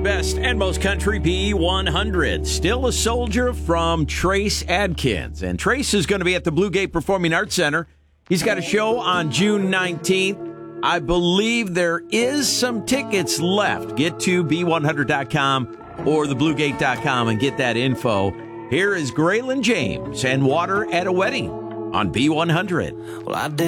best and most country B100. Still a Soldier from Trace Adkins. And Trace is going to be at the Blue Gate Performing Arts Center. He's got a show on June 19th. I believe there is some tickets left. Get to B100.com or thebluegate.com and get that info. Here is Graylin James and Water at a Wedding on B100. Well,